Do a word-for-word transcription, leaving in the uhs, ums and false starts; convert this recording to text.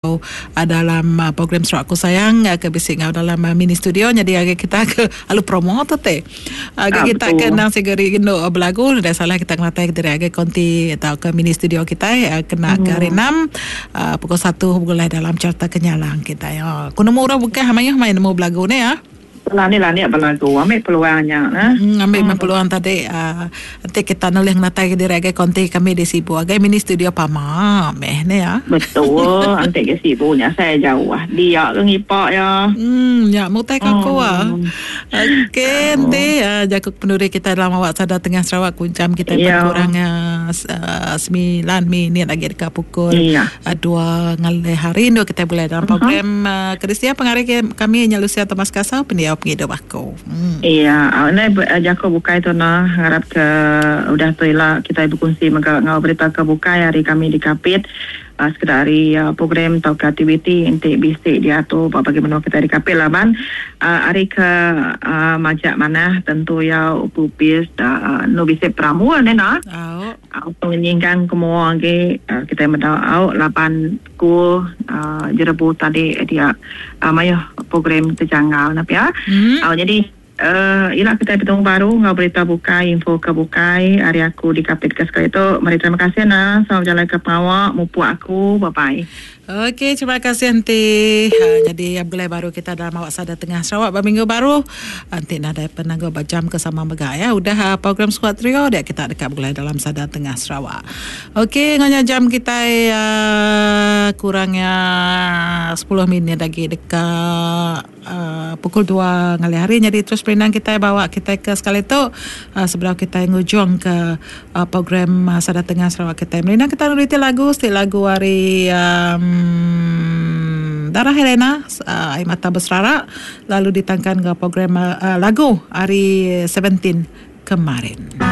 berlaku uh, dalam uh, program Sarawak Aku Sayang uh, ke bisik ngau dalam uh, mini studio. Jadi agak kita ke alu promo tu teh. Agak Ah, kita betul. ke nang segeri gendo uh, berlagu dah salah kita ngatai kita agak konti atau ke mini studio kita uh, kena Hmm. ke hari enam uh, pukul satu mulai dalam carta kenyalang kita ya. Kuno murah bukan hamayah main mau berlagu ni ya. Lah ni lah ni berlagu. Ambil peluangnya nah. Hmm, ambil hmm. peluang tadi uh, nanti kita nulis natai ke diri agak konti kami di Sibu agak mini studio pama meh ni ya. Betul. Nanti ke sibuknya saya jauh ah. Dia ke ngipak ya. Hmm, ya mutai kau ah. Hmm. Okey, nanti uh, jakuk penduri kita dalam awak sadar tengah Sarawak kuncam kita Ya. berkurang uh, sembilan minit lagi dekat pukul Iya. uh, dua ngalai hari ini kita boleh dalam program uh, Kristia pengarah kami Nyalusia Thomas Kasau pendiau penghidup aku. Hmm. Iya, ini jako bukai tu nah harap ke udah tu lah kita berkongsi mengau ngau berita ke bukai hari kami di Kapit uh, sekedar hari uh, program atau ke aktiviti untuk bisik dia tu bagaimana kita di Kapit lah ban uh, hari ke uh, majak mana tentu ya upupis uh, no bisik pramuan ni nah Oh. uh, penginginkan kemua lagi uh, kita mendau lapan ku uh, jerebu tadi dia uh, mayo program terjangkau nak ya. Hmm. Uh, jadi uh, ialah kita bertemu baru ngau berita bukai info ke bukai hari aku di Kapit ke sekali itu. Mari terima kasih nah selamat jalan ke pawak mupu aku bye bye. Okey, terima kasih nanti. Ha, jadi mulai baru kita dalam awak sadar tengah Sarawak berminggu baru. Nanti nak ada penanggu berjam ke sama Mega ya. Udah ha, program Squad Trio dia kita dekat mulai dalam sadar tengah Sarawak. Okey, nganya jam kita uh, kurangnya sepuluh minit lagi dekat uh, pukul dua ngali hari. Jadi terus perinang kita bawa kita ke sekali tu uh, sebelum kita ngujung ke uh, program uh, sadar tengah Sarawak kita. Perinang kita nulis lagu, setiap lagu hari um, Darah Helena uh, Air Mata Bersara lalu ditangkan ke program uh, lagu hari tujuh belas kemarin.